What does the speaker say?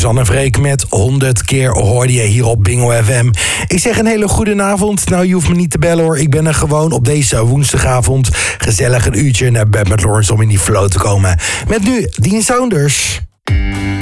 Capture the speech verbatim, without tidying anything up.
Suzanne Freek met honderd keer hoorde je hier op Bingo F M. Ik zeg een hele goede avond. Nou, je hoeft me niet te bellen hoor. Ik ben er gewoon op deze woensdagavond. Gezellig een uurtje naar bed met Lawrence om in die flow te komen. Met nu Dean Saunders.